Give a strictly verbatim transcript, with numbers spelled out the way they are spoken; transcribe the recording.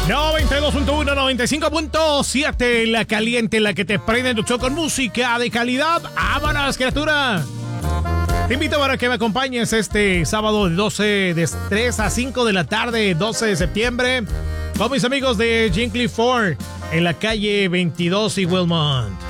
noventa y dos punto uno, noventa y cinco punto siete, la caliente, la que te prende tu show con música de calidad. ¡Vámonos, criatura! Te invito para que me acompañes este sábado de doce, de tres a cinco de la tarde, doce de septiembre, con mis amigos de Jincliffe Ford, en la calle veintidós y Wilmont.